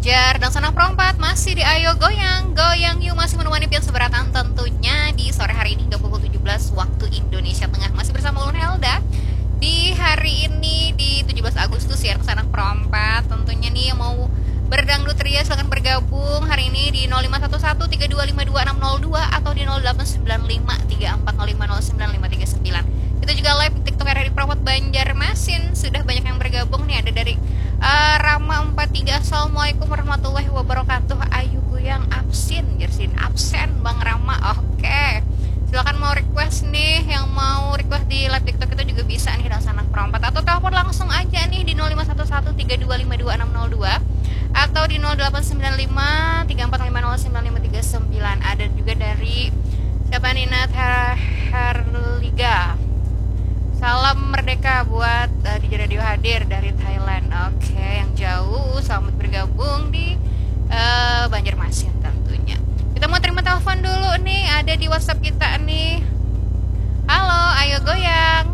Banjar dan Sanak Perompat masih di Ayo Goyang. Goyang yuk masih menemani pian seberatan tentunya di sore hari ini hingga pukul 17 waktu Indonesia Tengah. Masih bersama Ulun Helda di hari ini di 17 Agustus ya Sanak Perompat. Tentunya nih yang mau berdangdut ria silahkan bergabung hari ini di 051132526602 atau di 089534050959. Kita juga live di TikTok RRI Perompat Banjarmasin. Sudah banyak yang bergabung nih, ada dari Rama 43. Assalamualaikum warahmatullahi wabarakatuh. Ayu Goyang jersin absen Bang Rama. Oke. Silakan mau request nih, yang mau request di live TikTok itu juga bisa nih dan Sanak Perompat atau telepon langsung aja nih di 051132526602 atau di 089534509539. Ada juga dari siapa nih, Nat Herliga. Salam merdeka buat di Radio hadir dari Thailand. Oke, yang jauh selamat bergabung di Banjarmasin tentunya. Kita mau terima telepon dulu nih, ada di WhatsApp kita nih. Halo, ayo goyang.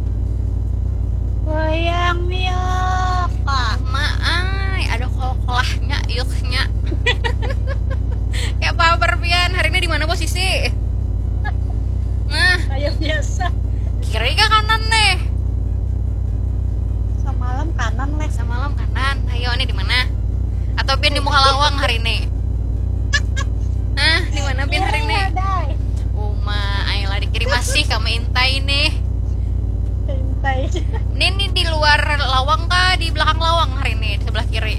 Goyang yuk. Maai, ada kolahnya, yuknya. Kayak apa perpian? Hari ini di mana posisi? Nah, Kayak biasa. kiri ke kanan nih? Semalam kanan leh. Semalam kanan. Ayo nih di mana? Atau pian di Mukalawang hari ini? Nah, di mana pian hari ini? Uma, ayolah di kiri masih kami intai nih. Intai. Ini di luar lawang kah? Di belakang lawang hari ini, di sebelah kiri.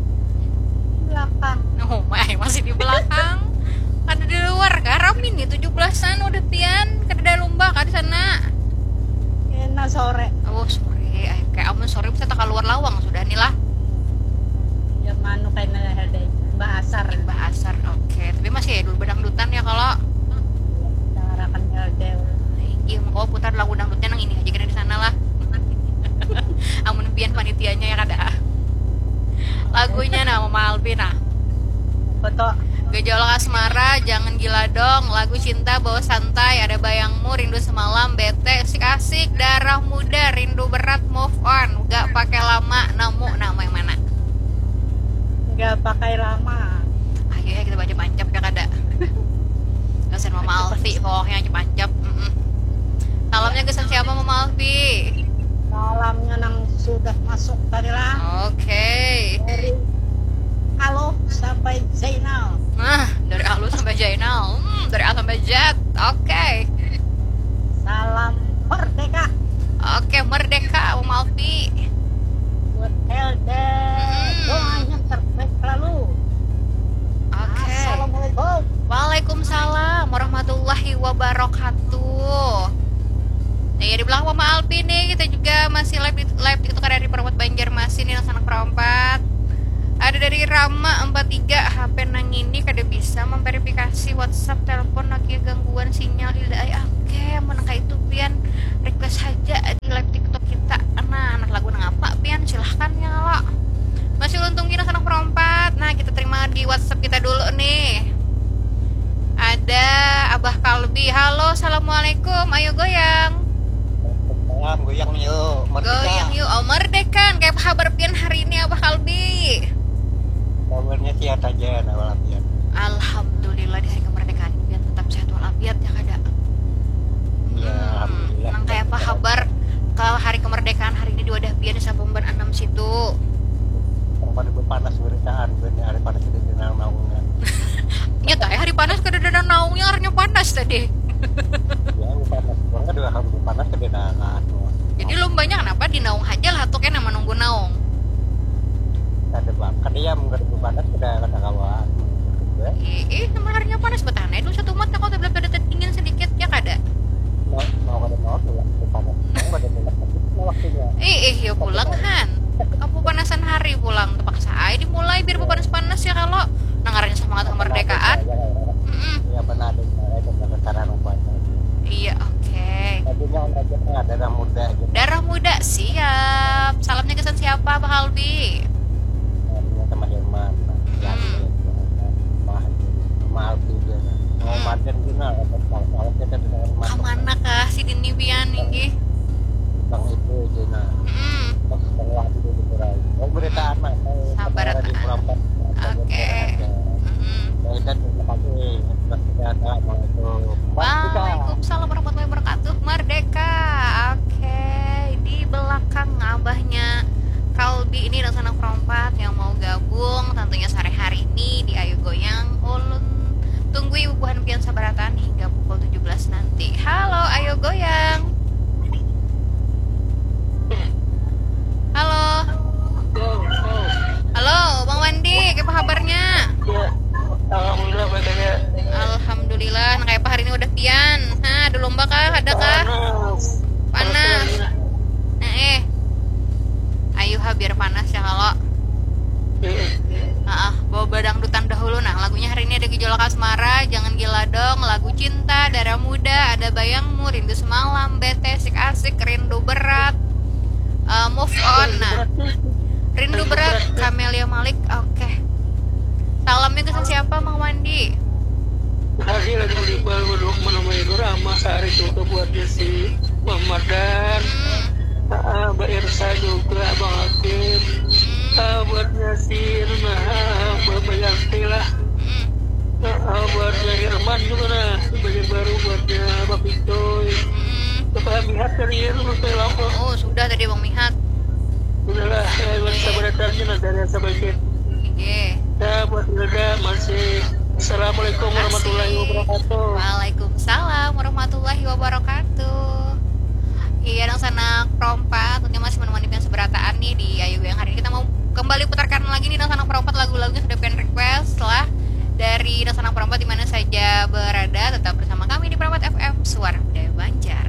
Belakang. Oh, masih di belakang. Ada di luar kah? Ramin nih 17-an udah pian kedai lomba kah di sana? Enak sore. Oh, sore. Kayak amun sore bisa tak keluar lawang sudah nih lah. Ya manu kayak ada Mbak Asar. Mbak Asar. Oke, tapi masih ya dulu bedangdutan ya kalau Cara kan del. iya mau putar lagu dangdutnya nang ini aja kira di sana lah. Amun pian panitianya ya kada. Lagunya nah Mama Alvina. Foto. Gejolak asmara, jangan gila dong. Lagu cinta bawa santai, ada bayangmu, rindu semalam, bete, asik-asik, darah muda, rindu berat, move on. Gak pakai lama, nama yang mana? Enggak pakai lama. Ayo ya kita baca pancap ya kada. Kesan Mama Alfi, pokoknya aja pancap. Salamnya kesan siapa Mama Alfi? Salamnya nang sudah masuk tadi lah. Oke. Dari halo sampai Zainal. Nah, dari Alu sampai Jainal, dari A sampai Z. Oke. Salam merdeka Oke, merdeka Mama Alfi. buat Helda. Doanya terbaik selalu. Oke. Assalamualaikum. Waalaikumsalam warahmatullahi wabarakatuh. Nah, ya di belakang Mama Alfi nih kita juga masih live itu kan dari Perompat Banjarmasin nih Sanak Perompat. Ada dari Rama 43, HP nang ini kada bisa memverifikasi WhatsApp, telepon lagi gangguan sinyal Hilda. Oke, menangka itu pian request saja di live TikTok kita. Nah, anak lagu nang apa pian silahkan ya lo. Masih untungin Sanak Perompat. Nah, kita terima di WhatsApp kita dulu nih. Ada Abah Kalbi. Halo, assalamualaikum. Ayo goyang. Salam goyang yuk, merdeka. Goyang yuk. Oh, merdeka. Kayak kabar pian hari ini Abah Kalbi? Kabarnya sehat aja, walafiat. Alhamdulillah di hari kemerdekaan ini pian tetap sehat walafiat ya kada. Ya, alhamdulillah. Nang kayak apa kabar ke hari kemerdekaan hari ini di wadah pian di Sabomban 6 situ. Yang pada panas beritaan, bener hari panas itu kenal naungan. Iya tak hari panas kada ada naungnya, harinya panas tadi. Ya, panas. Orang dua hari panas kedenangan. Jadi lombanya kenapa di naung aja lah tuh kan nama nunggu naung. Ada bang, kada ya mungkin panas kada kawan. Sama harinya panas betana itu satu mat kalau tablet ada dingin sedikit ya kada. Mau kada mau tuh panas. Mau kada waktunya. Ya pulang kan. Apa panasan hari pulang terpaksa aja dimulai biar panas-panas ya kalau nangarnya semangat kemerdekaan. Ya benar ada cara rupanya. Iya, oke. Tadinya ada darah muda aja. Darah muda siap. Salamnya kesan siapa Pak Halbi? Teman Jerman. Mahal juga. Mau maden guna kalau kita dengan Kamana kah si Dini Bian nih? Bang itu Jena. Pas setelah itu dikurai. Oh berita anak. Sabar di Perompat. kesempatan hingga pukul 17 nanti. Halo, ayo goyang. Halo. Halo, Bang Wandi, apa kabarnya? Ya, alhamdulillah baik aja. Alhamdulillah, nah kayak apa hari ini udah pian? Ada lomba kah? Ada kah? Panas. Nah ayo biar panas ya kalau. Bawa badangdutan dahulu. Nah, lagunya hari ini ada Gejolak Asmara, Jangan Gila Dong, Lagu Cinta, Darah Muda, Ada Bayangmu, Rindu Semalam, Bete, Sik Asik, Rindu Berat, Move On. Nah, Rindu Berat, Camelia Malik. Oke. Salamnya ke siapa, Mang Wandi? Hari lagi melibal berdua menemui Rama sehari juga buat si Muhammad dan Mbak Irsa juga Bang Hakim, buat Yasir, buat Bayanti lah, buat Irman juga nah, sebagai baru buatnya Bang Pitoy. Bapak Mihat dari rumah lama. Oh, sudah tadi Bang Mihat. Udahlah, sabar datangnya nah dari Sabakit. Oke. Ya, buat Hilda masih. Assalamualaikum warahmatullahi wabarakatuh. Waalaikumsalam warahmatullahi wabarakatuh. Iya, dong sanak perompat tentunya masih menemani yang seberataan nih di Ayu yang hari ini kita mau kembali putarkan lagi nih dong sanak perompat lagu-lagunya sudah pengen request setelah dari dong sanak perompat di mana saja berada. Tetap bersama kami di Perompat FM Suara Budaya Banjar.